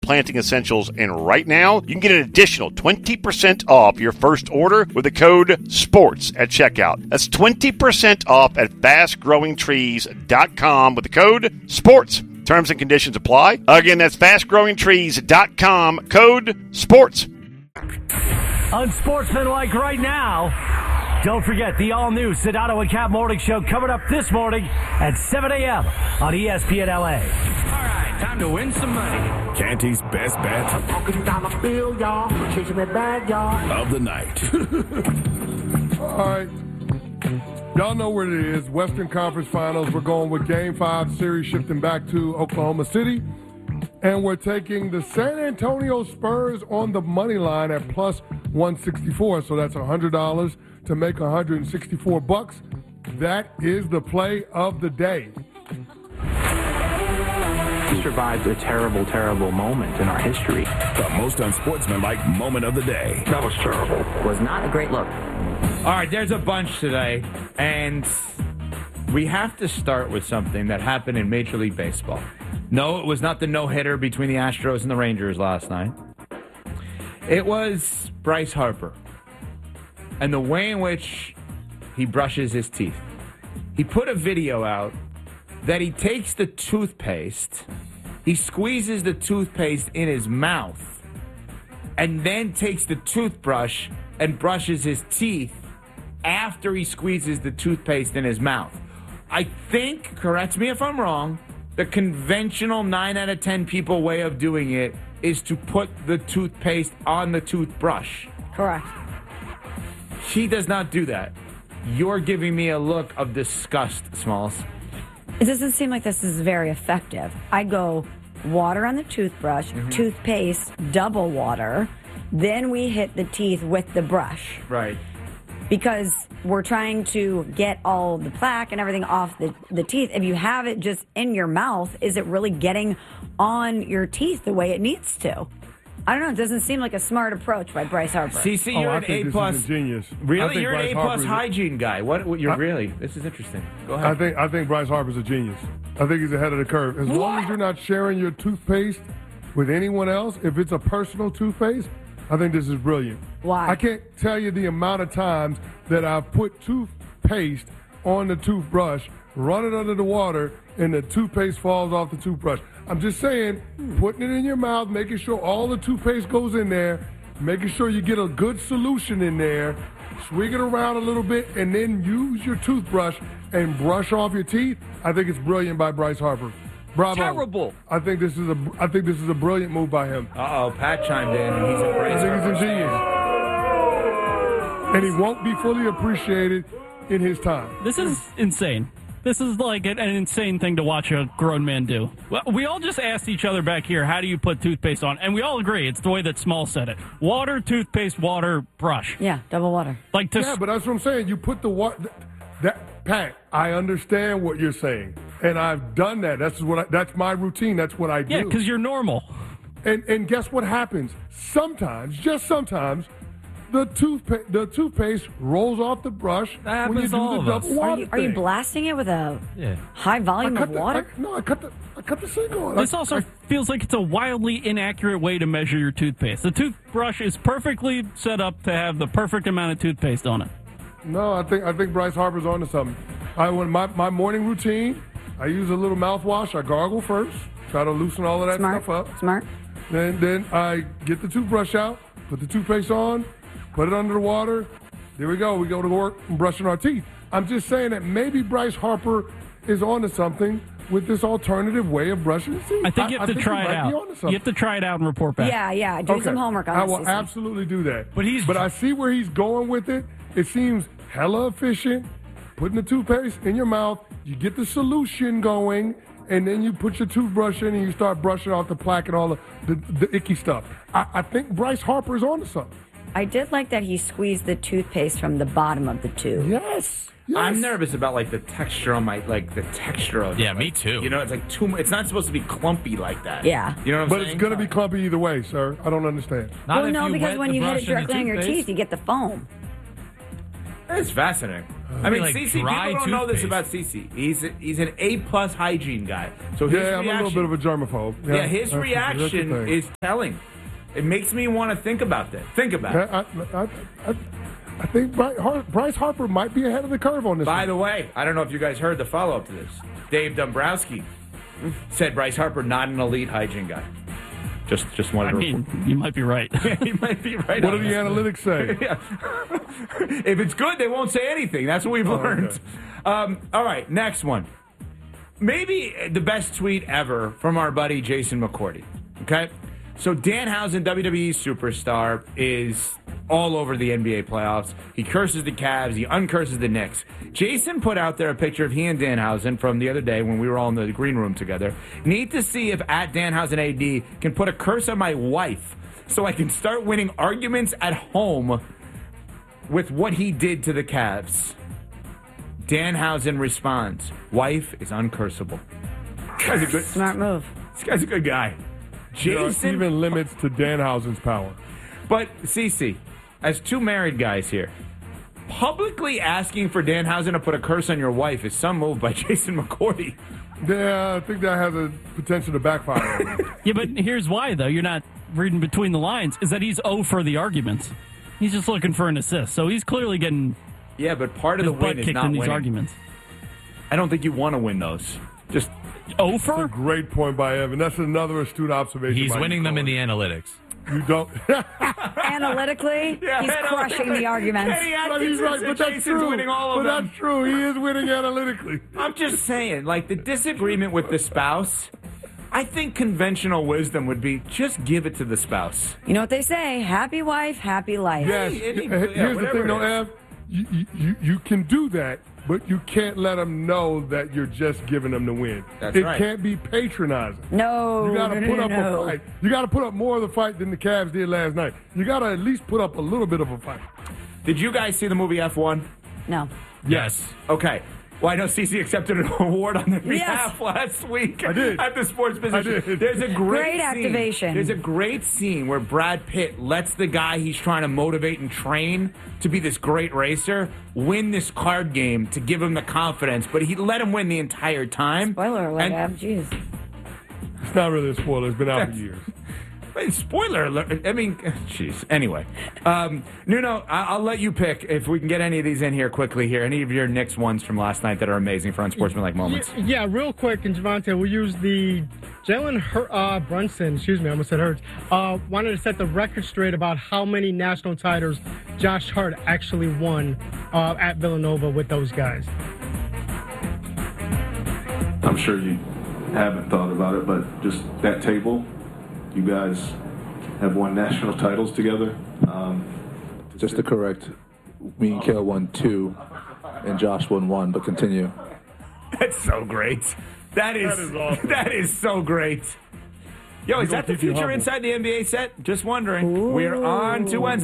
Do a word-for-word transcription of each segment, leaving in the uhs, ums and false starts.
planting essentials. And right now, you can get an additional twenty percent off your first order with the code SPORTS at checkout. That's twenty percent off at fast growing trees dot com with the code SPORTS. Terms and conditions apply. Again, that's fast growing trees dot com, code SPORTS. Unsportsmanlike right now. Don't forget the all-new Sedano and Cap Morning Show coming up this morning at seven a.m. on E S P N L A. All right, time to win some money. Canty's best bet dollar bill, y'all. Chasing that bag, y'all. of the night. All right. Y'all know what it is. Western Conference Finals. We're going with Game five series shifting back to Oklahoma City. And we're taking the San Antonio Spurs on the money line at plus one sixty-four. So that's one hundred dollars to make one hundred sixty-four bucks. That is the play of the day. We survived a terrible, terrible moment in our history. The most unsportsmanlike moment of the day. That was terrible. Was not a great look. All right, there's a bunch today, and we have to start with something that happened in Major League Baseball. No, it was not the no-hitter between the Astros and the Rangers last night. It was Bryce Harper and the way in which he brushes his teeth. He put a video out that he takes the toothpaste, he squeezes the toothpaste in his mouth, and then takes the toothbrush and brushes his teeth after he squeezes the toothpaste in his mouth. I think, correct me if I'm wrong, the conventional nine out of ten people way of doing it is to put the toothpaste on the toothbrush. Correct. He does not do that. You're giving me a look of disgust, Smalls. It doesn't seem like this is very effective. I go water on the toothbrush, mm-hmm. toothpaste, double water, then we hit the teeth with the brush. Right. Because we're trying to get all the plaque and everything off the, the teeth. If you have it just in your mouth, is it really getting on your teeth the way it needs to? I don't know. It doesn't seem like a smart approach by Bryce Harper. C C, you're oh, an A plus. Genius. Really, you're Bryce an A plus hygiene a, guy. What? what you're I, really? This is interesting. Go ahead. I think I think Bryce Harper's a genius. I think he's ahead of the curve. As what? long as you're not sharing your toothpaste with anyone else, if it's a personal toothpaste, I think this is brilliant. Why? I can't tell you the amount of times that I've put toothpaste on the toothbrush, run it under the water, and the toothpaste falls off the toothbrush. I'm just saying, putting it in your mouth, making sure all the toothpaste goes in there, making sure you get a good solution in there, swing it around a little bit, and then use your toothbrush and brush off your teeth. I think it's brilliant by Bryce Harper. Bravo. Terrible. I think this is a I think this is a brilliant move by him. Uh-oh, Pat chimed in, and he's a Bryce I think Harper. he's a genius. And he won't be fully appreciated in his time. This is insane. This is like an, an insane thing to watch a grown man do. Well, we all just asked each other back here, how do you put toothpaste on? And we all agree, it's the way that Small said it. Water, toothpaste, water, brush. Yeah, double water. Like to Yeah, but that's what I'm saying. You put the water. That Pat, I understand what you're saying, and I've done that. That's what I, that's my routine. That's what I do. Yeah, because you're normal. And and guess what happens? Sometimes, just sometimes, the toothpaste the toothpaste rolls off the brush That when you happens do to all the of double us. water Are you, are you thing. blasting it with a Yeah. high I volume cut of the, water? I, no, I cut the I cut the sink on. This I, also I, feels like it's a wildly inaccurate way to measure your toothpaste. The toothbrush is perfectly set up to have the perfect amount of toothpaste on it. No, I think I think Bryce Harper's on to something. I when my, my morning routine, I use a little mouthwash. I gargle first, try to loosen all of that Smart. stuff up. Smart. Then then I get the toothbrush out, put the toothpaste on, put it under the water. There we go. We go to work and brushing our teeth. I'm just saying that maybe Bryce Harper is on to something with this alternative way of brushing his teeth. I think you have I to think try he it might be out. onto You something. have to try it out and report back. Yeah, yeah. Do Okay. some homework on I it, will Cece. absolutely do that. But he's- But I see where he's going with it. It seems hella efficient. Putting the toothpaste in your mouth, you get the solution going, and then you put your toothbrush in and you start brushing off the plaque and all the, the, the icky stuff. I, I think Bryce Harper is on to something. I did like that he squeezed the toothpaste from the bottom of the tube. Yes. yes. I'm nervous about like the texture on my like the texture of it. Yeah, Like, me too. You know, it's like too. mu- It's not supposed to be clumpy like that. Yeah. You know what I'm But saying? it's going to be clumpy either way, sir. I don't understand. Not well, if no, you because wet when the you hit brush it in the directly on your toothpaste. teeth, you get the foam. It's fascinating. I mean, like Cece, people don't know this about Cece. He's a, he's an A-plus hygiene guy. So his yeah, I'm reaction, a little bit of a germaphobe. Yeah, yeah his that's, reaction that's is telling. It makes me want to think about that. Think about yeah, it. I, I, I, I think Bryce Harper might be ahead of the curve on this. By one. the way, I don't know if you guys heard the follow-up to this. Dave Dombrowski said Bryce Harper not an elite hygiene guy. Just, just wanted I to. mean, report. you might be right. Yeah, you might be right. What do the analytics say? Yeah. If it's good, they won't say anything. That's what we've oh, learned. Okay. Um, all right, next one. Maybe the best tweet ever from our buddy Jason McCourty. Okay, so Danhausen, W W E superstar, is all over the N B A playoffs. He curses the Cavs. He uncurses the Knicks. Jason put out there a picture of he and Danhausen from the other day when we were all in the green room together. Need to see if at Danhausen A D can put a curse on my wife so I can start winning arguments at home with what he did to the Cavs. Danhausen responds, wife is uncursable. This guy's a good, Smart move. This guy's a good guy. Jason, there are even limits to Danhausen's power. But, Cece, as two married guys here, publicly asking for Danhausen to put a curse on your wife is some move by Jason McCourty. Yeah, I think that has a potential to backfire. Yeah, but here's why, though. You're not reading between the lines, is that he's oh for the arguments. He's just looking for an assist, so he's clearly getting yeah, but part of his the butt win is kicked not in these winning. arguments. I don't think you want to win those. Just oh for? That's a great point by Evan. That's another astute observation. He's by winning them in McCourty. the analytics. You don't. Analytically, Yeah, he's crushing the arguments. Kenny But he's Atkinson right, said but that's Jason's true. winning all of but them. that's true. He is winning analytically. I'm just saying, like, the disagreement with the spouse, I think conventional wisdom would be just give it to the spouse. You know what they say? Happy wife, happy life. Yes. Hey, any- Here's yeah, the whatever thing, though, it is. Ev. You, you, you can do that, but you can't let them know that you're just giving them the win. That's it right. can't be patronizing. No, You got to no, put no, up no. a fight. You got to put up more of the fight than the Cavs did last night. You got to at least put up a little bit of a fight. Did you guys see the movie F one? No. Yes. Okay. Well, I know Cece accepted an award on their behalf Yes. last week I did. at the Sports Business. I did. There's a great, Great scene. activation. There's a great scene where Brad Pitt lets the guy he's trying to motivate and train to be this great racer win this card game to give him the confidence, but he let him win the entire time. Spoiler alert, And- Ab. Jeez. It's not really a spoiler. It's been out for years. Wait, spoiler alert. I mean, jeez. Anyway, um, Nuno, I- I'll let you pick if we can get any of these in here quickly here. Any of your Knicks ones from last night that are amazing for unsportsmanlike moments. Yeah, yeah, real quick, and Javante, we'll use the Jalen Hur- uh, Brunson, excuse me, I almost said Hurts, uh, wanted to set the record straight about how many national titles Josh Hart actually won uh, at Villanova with those guys. I'm sure you haven't thought about it, but just that table, you guys have won national titles together. Um, Just to correct, me and Kale won two, and Josh won one, but continue. That's so great. That is, That is awesome. that is so great. Yo, is gonna that the keep you future humble. inside the N B A set? Just wondering. We're on to Wednesday.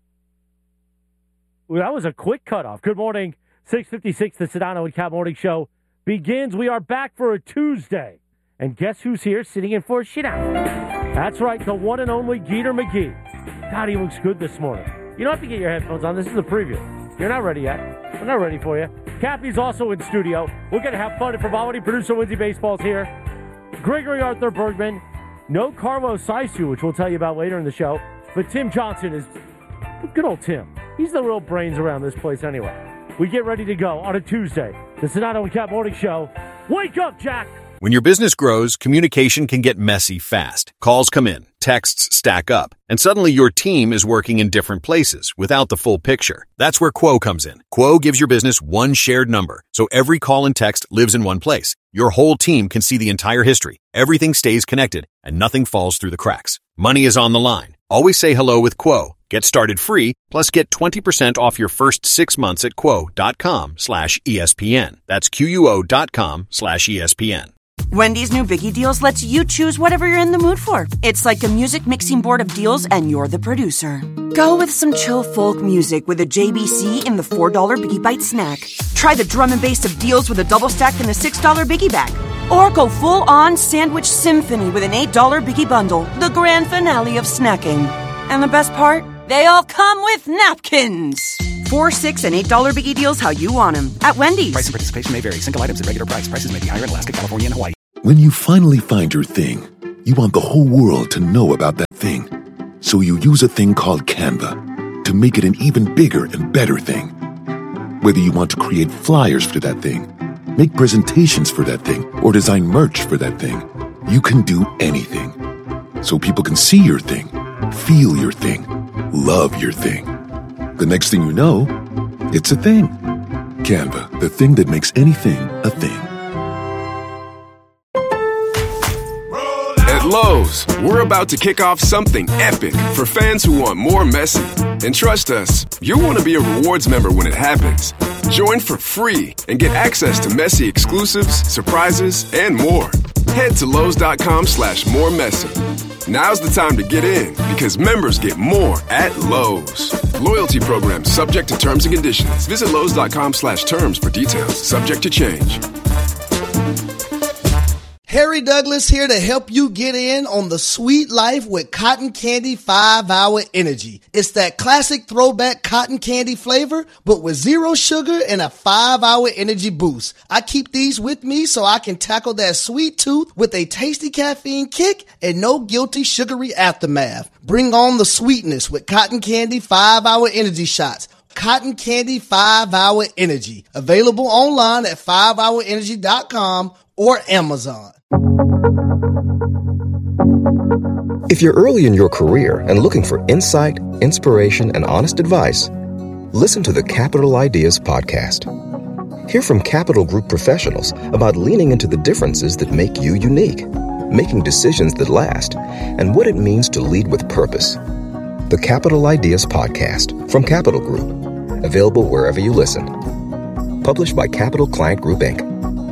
Well, that was a quick cutoff. Good morning. six fifty-six, the Sedano and Cat Morning Show begins. We are back for a Tuesday. And guess who's here sitting in for a shit out? That's right, the one and only Geeter McGee. God, he looks good this morning. You don't have to get your headphones on. This is the preview. You're not ready yet. We're not ready for you. Cappy's also in studio. We're going to have fun. And Frivolity, producer Lindsay Baseball's here. Gregory Arthur Bergman. No Carlos Saisu, which we'll tell you about later in the show. But Tim Johnson is good old Tim. He's the real brains around this place anyway. We get ready to go on a Tuesday. The Sedano and Cat Morning Show. Wake up, Jack! When your business grows, communication can get messy fast. Calls come in, texts stack up, and suddenly your team is working in different places without the full picture. That's where Quo comes in. Quo gives your business one shared number, so every call and text lives in one place. Your whole team can see the entire history. Everything stays connected, and nothing falls through the cracks. Money is on the line. Always say hello with Quo. Get started free, plus get twenty percent off your first six months at quo.com slash ESPN. That's Q-U-O dot com slash ESPN. Wendy's new Biggie Deals lets you choose whatever you're in the mood for. It's like a music mixing board of deals, and you're the producer. Go with some chill folk music with a J B C in the four dollar Biggie Bite snack. Try the drum and bass of deals with a double stack in the six dollar Biggie Bag. Or go full-on sandwich symphony with an eight dollar Biggie Bundle, the grand finale of snacking. And the best part? They all come with napkins. Four, six, and eight dollar biggie deals how you want them at Wendy's. Price and participation may vary. Single items at regular price. Prices may be higher in Alaska, California, and Hawaii. When you finally find your thing, you want the whole world to know about that thing. So you use a thing called Canva to make it an even bigger and better thing. Whether you want to create flyers for that thing, make presentations for that thing, or design merch for that thing, you can do anything. So people can see your thing, feel your thing, love your thing. The next thing you know, it's a thing. Canva, the thing that makes anything a thing. At Lowe's, we're about to kick off something epic for fans who want more Messi. And trust us, you'll want to be a rewards member when it happens. Join for free and get access to Messi exclusives, surprises, and more. Head to Lowe's.com slash more Messi. Now's the time to get in because members get more at Lowe's. Loyalty program subject to terms and conditions. Visit Lowe's.com slash terms for details. Subject to change. Harry Douglas here to help you get in on the sweet life with Cotton Candy five hour Energy. It's that classic throwback cotton candy flavor, but with zero sugar and a five hour energy boost. I keep these with me so I can tackle that sweet tooth with a tasty caffeine kick and no guilty sugary aftermath. Bring on the sweetness with Cotton Candy five hour Energy shots. Cotton Candy five hour Energy. Available online at five hour energy dot com or Amazon. If you're early in your career and looking for insight, inspiration, and honest advice, listen to the Capital Ideas podcast. Hear from Capital Group professionals about leaning into the differences that make you unique, making decisions that last, and what it means to lead with purpose. The Capital Ideas podcast from Capital Group. Available wherever you listen. Published by Capital Client Group, Incorporated.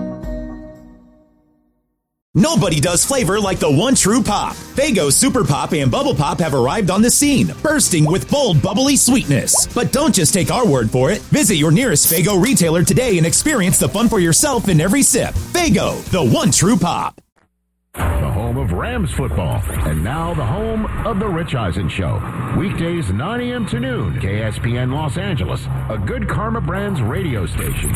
Nobody does flavor like the one true pop. Faygo Super Pop and Bubble Pop have arrived on the scene, bursting with bold, bubbly sweetness. But don't just take our word for it. Visit your nearest Faygo retailer today and experience the fun for yourself in every sip. Faygo, the one true pop. The home of Rams football, and now the home of the Rich Eisen Show. Weekdays nine a.m. to noon, K S P N Los Angeles, a Good Karma Brands radio station.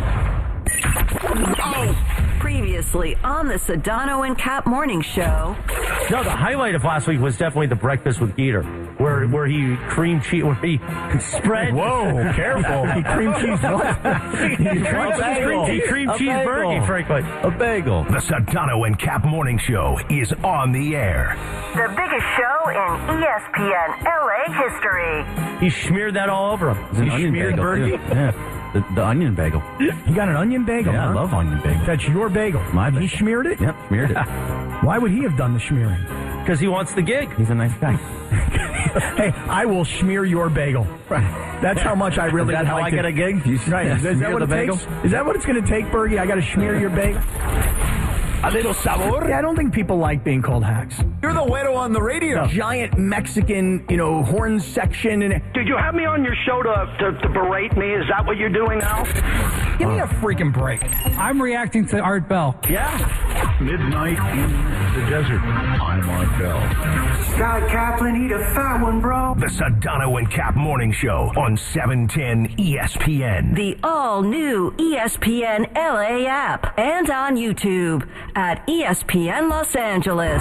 Oh. Previously on the Sedano and Cap Morning Show. No, the highlight of last week was definitely the breakfast with Geeter, where where he cream cheese, where he spread. Whoa, careful! He cream cheese what? he cream cheese, he cream cheese burger, frankly. A bagel. The Sedano and Cap Morning Show is on the air. The biggest show in E S P N L A history. He smeared that all over him. It's an he onion smeared bagel, Berkey. too. Yeah. The, the onion bagel. You got an onion bagel? Yeah, huh? I love onion bagel. That's your bagel. My bagel. He smeared it? Yep, smeared it. Why would he have done the smearing? Because he wants the gig. He's a nice guy. Hey, I will smear your bagel. That's how much I really. Is that would how like I to, get a gig? You right? Is, is that what it bagel? takes? Is that what it's going to take, Bergie? I got to smear your bagel. A little sabor? Yeah, I don't think people like being called hacks. You're the widow on the radio. Giant Mexican, you know, horn section. And did you have me on your show to, to, to berate me? Is that what you're doing now? Give me a freaking break. I'm reacting to Art Bell. Yeah. Midnight in the desert. I'm Art Bell. Scott Kaplan, eat a fat one, bro. The Sedano and Cap Morning Show on seven ten E S P N. The all-new E S P N L A app. And on YouTube at E S P N Los Angeles.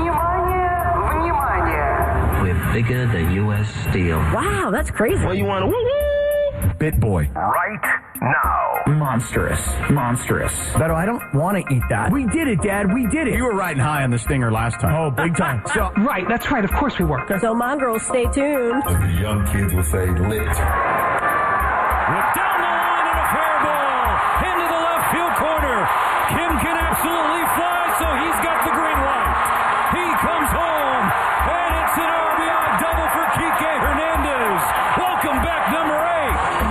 We're bigger than U S Steel. Wow, that's crazy. Well, you want to woo-woo? Bit boy. Right now. Monstrous. Monstrous. Beto, I don't want to eat that. We did it, Dad. We did it. You were riding high on the stinger last time. Oh, big time. So, right, that's right. Of course we were. So, Mongrels, stay tuned. As the young kids would say, lit.